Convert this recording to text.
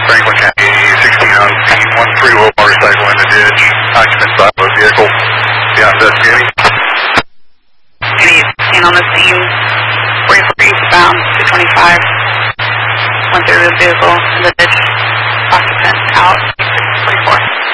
Franklin County 16 on one three-wheel motorcycle in the ditch. Occupant side of a vehicle. Yeah, investigating. Any seen on the scene, 44 eastbound, 225. Went through the vehicle in the ditch. Occupant out, 44.